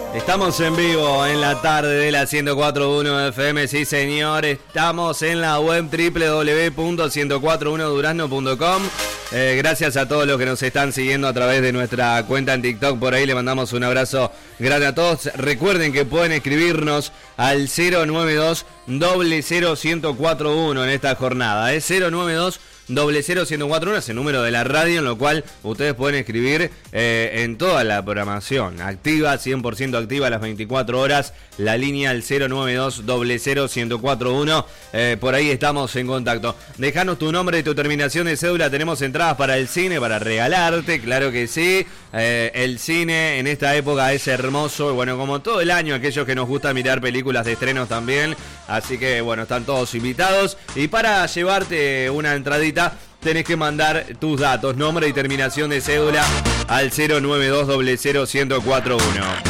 Estamos en vivo en la tarde de la 104.1 FM, sí señor, estamos en la web www.1041durazno.com. Gracias a todos los que nos están siguiendo a través de nuestra cuenta en TikTok, por ahí le mandamos un abrazo grande a todos. Recuerden que pueden escribirnos al 092-001041 en esta jornada, 092-001041 es el número de la radio, en lo cual ustedes pueden escribir en toda la programación activa, 100% activa a las 24 horas, la línea al 092-001041, por ahí estamos en contacto. Dejanos tu nombre y tu terminación de cédula. Tenemos entradas para el cine, para regalarte, claro que sí. El cine en esta época es hermoso, bueno, como todo el año, aquellos que nos gusta mirar películas de estrenos también, así que bueno, están todos invitados. Y para llevarte una entradita tenés que mandar tus datos, nombre y terminación de cédula al 092-001041.